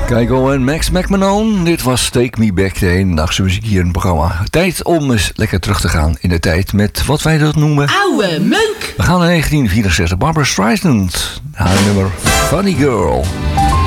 Kijk al en Max McMahon. Dit was Take Me Back, de hedendaagse muziek hier in het programma. Tijd om eens lekker terug te gaan in de tijd met wat wij dat noemen... Oude meuk! We gaan naar 1964. Barbra Streisand. Haar nummer Funny Girl.